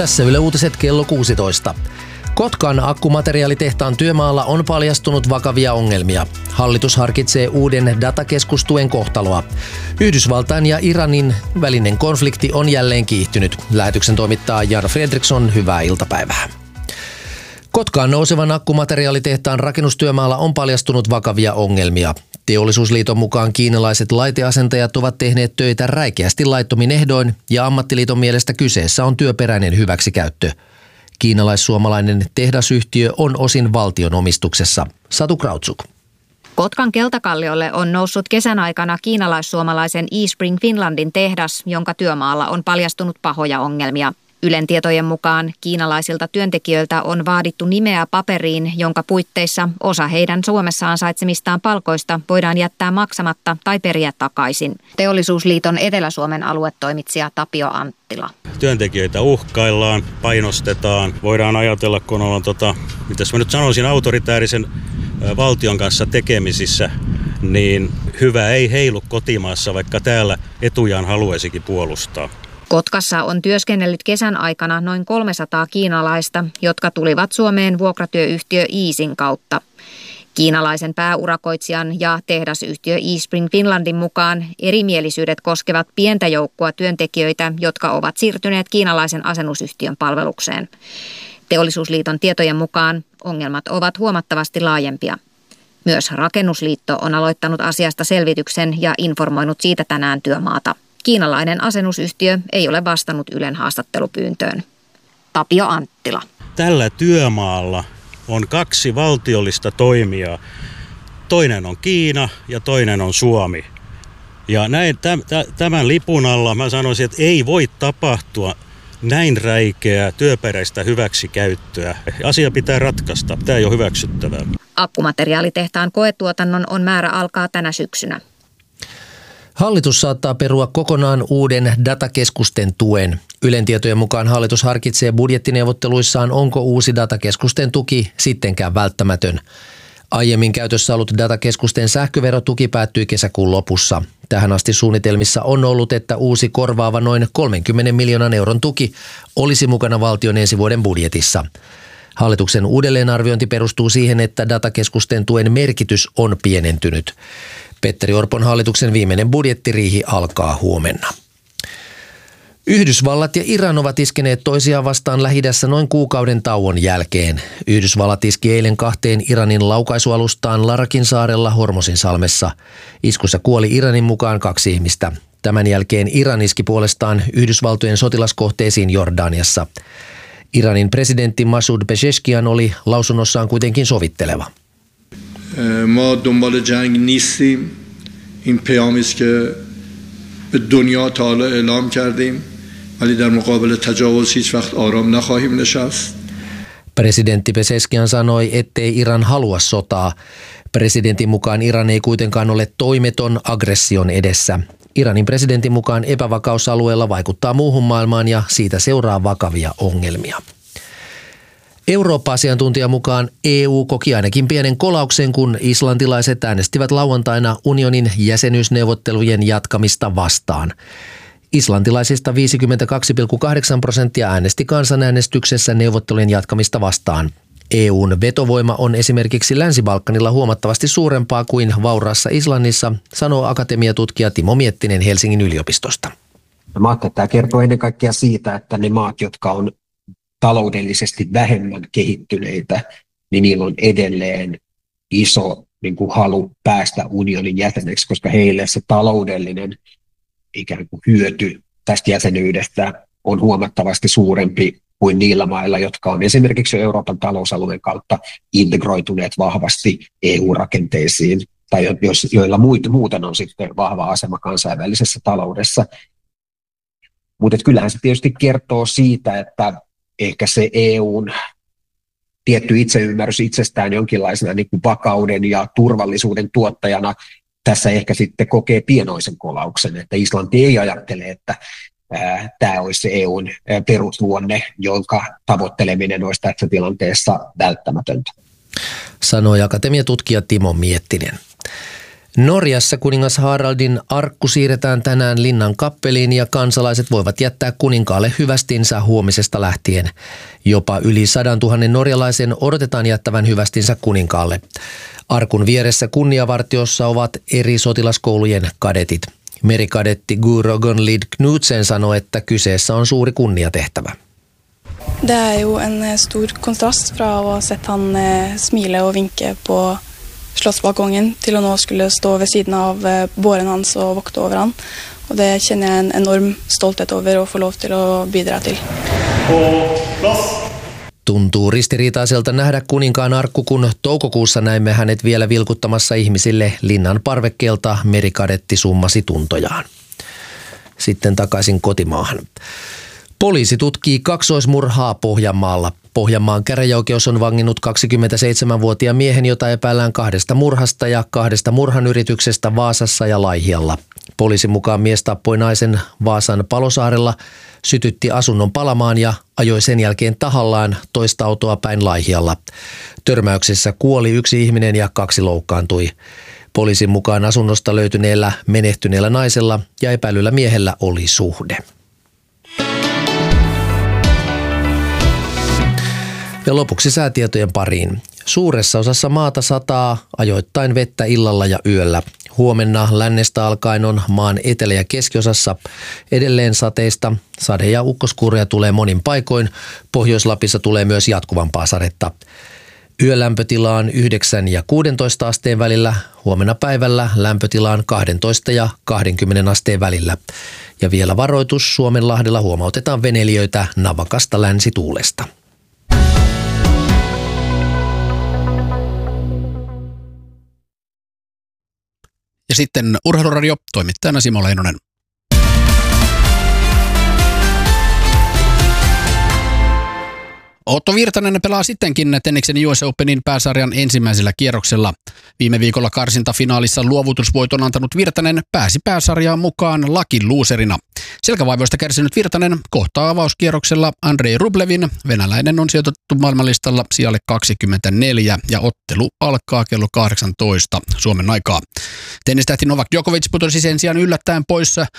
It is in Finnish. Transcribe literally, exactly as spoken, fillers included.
Tässä Yle Uutiset kello kuusitoista. Kotkan akkumateriaalitehtaan työmaalla on paljastunut vakavia ongelmia. Hallitus harkitsee uuden datakeskustuen kohtaloa. Yhdysvaltain ja Iranin välinen konflikti on jälleen kiihtynyt. Lähetyksen toimittaa Jan Fredriksson, hyvää iltapäivää. Kotkaan nousevan akkumateriaalitehtaan rakennustyömaalla on paljastunut vakavia ongelmia. Teollisuusliiton mukaan kiinalaiset laiteasentajat ovat tehneet töitä räikeästi laittomin ehdoin ja ammattiliiton mielestä kyseessä on työperäinen hyväksikäyttö. Kiinalais-suomalainen tehdasyhtiö on osin valtion omistuksessa. Satu Krautsuk. Kotkan keltakalliolle on noussut kesän aikana kiinalais-suomalaisen eSpring Finlandin tehdas, jonka työmaalla on paljastunut pahoja ongelmia. Ylen tietojen mukaan kiinalaisilta työntekijöiltä on vaadittu nimeä paperiin, jonka puitteissa osa heidän Suomessa ansaitsemistaan palkoista voidaan jättää maksamatta tai periä takaisin. Teollisuusliiton Etelä-Suomen aluetoimitsija Tapio Anttila. Työntekijöitä uhkaillaan, painostetaan. Voidaan ajatella, kun ollaan, tota, mitäs mä nyt sanoisin, autoritäärisen valtion kanssa tekemisissä, niin hyvä ei heilu kotimaassa, vaikka täällä etujaan haluaisikin puolustaa. Kotkassa on työskennellyt kesän aikana noin kolmesataa kiinalaista, jotka tulivat Suomeen vuokratyöyhtiö Easin kautta. Kiinalaisen pääurakoitsijan ja tehdasyhtiö eSpring Finlandin mukaan erimielisyydet koskevat pientä joukkoa työntekijöitä, jotka ovat siirtyneet kiinalaisen asennusyhtiön palvelukseen. Teollisuusliiton tietojen mukaan ongelmat ovat huomattavasti laajempia. Myös Rakennusliitto on aloittanut asiasta selvityksen ja informoinut siitä tänään työmaata. Kiinalainen asennusyhtiö ei ole vastannut Ylen haastattelupyyntöön. Tapio Anttila. Tällä työmaalla on kaksi valtiollista toimijaa. Toinen on Kiina ja toinen on Suomi. Ja näin, tämän lipun alla mä sanoisin, että ei voi tapahtua näin räikeää työperäistä hyväksikäyttöä. Asia pitää ratkaista. Tämä ei ole hyväksyttävää. Akkumateriaalitehtaan koetuotannon on määrä alkaa tänä syksynä. Hallitus saattaa perua kokonaan uuden datakeskusten tuen. Ylen tietojen mukaan hallitus harkitsee budjettineuvotteluissaan, onko uusi datakeskusten tuki sittenkään välttämätön. Aiemmin käytössä ollut datakeskusten sähköverotuki päättyi kesäkuun lopussa. Tähän asti suunnitelmissa on ollut, että uusi korvaava noin kolmenkymmenen miljoonan euron tuki olisi mukana valtion ensi vuoden budjetissa. Hallituksen uudelleenarviointi perustuu siihen, että datakeskusten tuen merkitys on pienentynyt. Petteri Orpon hallituksen viimeinen budjettiriihi alkaa huomenna. Yhdysvallat ja Iran ovat iskeneet toisiaan vastaan Lähi-idässä noin kuukauden tauon jälkeen. Yhdysvallat iski eilen kahteen Iranin laukaisualustaan Larakin saarella Hormosin salmessa. Iskussa kuoli Iranin mukaan kaksi ihmistä. Tämän jälkeen Iran iski puolestaan Yhdysvaltojen sotilaskohteisiin Jordaniassa. Iranin presidentti Masoud Pezeshkian oli lausunnossaan kuitenkin sovitteleva. ما دنبال جنگ نیستیم این پیامی است که به دنیا تا حالا اعلام کردیم ولی در مقابل تجاوز هیچ وقت آرام نخواهیم نشست. Presidentti Pezeshkian sanoi, ettei Iran halua sotaa. Presidentin mukaan Iran ei kuitenkaan ole toimeton aggression edessä. Iranin presidentin mukaan epävakaus alueella vaikuttaa muuhun maailmaan ja siitä seuraa vakavia ongelmia. Eurooppa-asiantuntijan mukaan E U koki ainakin pienen kolauksen, kun islantilaiset äänestivät lauantaina unionin jäsenyysneuvottelujen jatkamista vastaan. Islantilaisista viisikymmentäkaksi pilkku kahdeksan prosenttia äänesti kansanäänestyksessä neuvottelujen jatkamista vastaan. E U:n vetovoima on esimerkiksi Länsi-Balkanilla huomattavasti suurempaa kuin vauraassa Islannissa, sanoo akatemiatutkija Timo Miettinen Helsingin yliopistosta. Mä ajattelin, että tämä kertoo ennen kaikkea siitä, että ne maat, jotka on taloudellisesti vähemmän kehittyneitä, niin niillä on edelleen iso niin kuin halu päästä unionin jäseneksi, koska heille se taloudellinen ikään kuin hyöty tästä jäsenyydestä on huomattavasti suurempi kuin niillä mailla, jotka on esimerkiksi Euroopan talousalueen kautta integroituneet vahvasti E U-rakenteisiin, tai joilla muuten on sitten vahva asema kansainvälisessä taloudessa. Mutta kyllähän se tietysti kertoo siitä, että ehkä se E U:n tietty itseymmärrys itsestään jonkinlaisena niin kuin vakauden ja turvallisuuden tuottajana tässä ehkä sitten kokee pienoisen kolauksen, että Islanti ei ajattele, että ää, tämä olisi se E U:n perusluonne, jonka tavoitteleminen olisi tässä tilanteessa välttämätöntä. Sanoi akatemiatutkija Timo Miettinen. Norjassa kuningas Haraldin arkku siirretään tänään linnan kappeliin ja kansalaiset voivat jättää kuninkaalle hyvästinsä huomisesta lähtien. Jopa yli sadantuhannen norjalaisen odotetaan jättävän hyvästinsä kuninkaalle. Arkun vieressä kunniavartiossa ovat eri sotilaskoulujen kadetit. Merikadetti Guro Gunlid Knudsen sanoi, että kyseessä on suuri kunniatehtävä. Det är ju en stor kontrast från att ha sett han smile och vinka på slottsbalkongen till att nu skulle stå vid sidan av båren hans och vakta över han. Och det känner jag en enorm stolthet över att få lov till att bidra till. Tuntuu ristiriitaiselta nähdä kuninkaan arkku, kun toukokuussa näimme hänet vielä vilkuttamassa ihmisille linnan parvekkeelta. Merikadetti summasi tuntojaan. Sitten takaisin kotimaahan. Poliisi tutkii kaksoismurhaa Pohjanmaalla. Pohjanmaan käräjäoikeus on vanginnut kaksikymmentäseitsemänvuotiaan miehen, jota epäillään kahdesta murhasta ja kahdesta murhan yrityksestä Vaasassa ja Laihialla. Poliisin mukaan mies tappoi naisen Vaasan Palosaarella, sytytti asunnon palamaan ja ajoi sen jälkeen tahallaan toista autoa päin Laihialla. Törmäyksessä kuoli yksi ihminen ja kaksi loukkaantui. Poliisin mukaan asunnosta löytyneellä menehtyneellä naisella ja epäilyllä miehellä oli suhde. Ja lopuksi säätietojen pariin. Suuressa osassa maata sataa ajoittain vettä illalla ja yöllä. Huomenna lännestä alkaen on maan etelä- ja keskiosassa edelleen sateista. Sade- ja ukkoskuuria tulee monin paikoin. Pohjois-Lapissa tulee myös jatkuvampaa sadetta. Yölämpötila on yhdeksän ja kuusitoista asteen välillä. Huomenna päivällä lämpötila on kaksitoista ja kaksikymmentä asteen välillä. Ja vielä varoitus: Suomenlahdella huomautetaan veneilijöitä navakasta länsituulesta. Ja sitten Urheiluradio, toimittajana Simo Leinonen. Otto Virtanen pelaa sittenkin Tenniksen U S Openin pääsarjan ensimmäisellä kierroksella. Viime viikolla karsintafinaalissa luovutusvoiton antanut Virtanen pääsi pääsarjaan mukaan lucky loserina. Selkävaivoista kärsinyt Virtanen kohtaa avauskierroksella Andrei Rublevin. Venäläinen on sijoitettu maailmanlistalla sijalle kaksikymmentäneljä ja ottelu alkaa kello kahdeksantoista Suomen aikaa. Tennistähti Novak Djokovic putosi sen sijaan yllättäen poissa